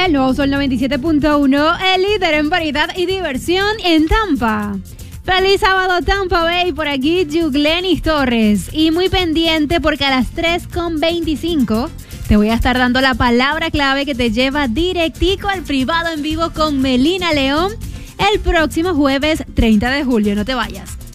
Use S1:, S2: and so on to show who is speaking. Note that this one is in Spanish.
S1: El nuevo Sol 97.1, el líder en variedad y diversión en Tampa. Feliz sábado, Tampa Bay, por aquí Yuglenis Torres. Y muy pendiente porque a las 3:25 te voy a estar dando la palabra clave que te lleva directico al privado en vivo con Melina León el próximo jueves 30 de julio. No te vayas.